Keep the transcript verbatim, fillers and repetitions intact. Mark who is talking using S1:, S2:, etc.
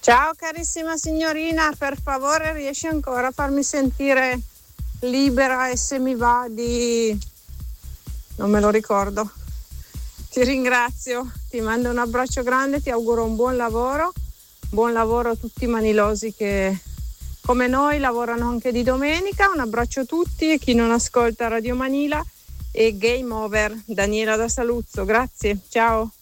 S1: Ciao carissima signorina, per favore riesci ancora a farmi sentire libera e se mi va di... non me lo ricordo. Ti ringrazio, ti mando un abbraccio grande, ti auguro un buon lavoro, buon lavoro a tutti i manilosi che come noi lavorano anche di domenica. Un abbraccio a tutti e chi non ascolta Radio Manila e Game Over. Daniela da Saluzzo, grazie, ciao.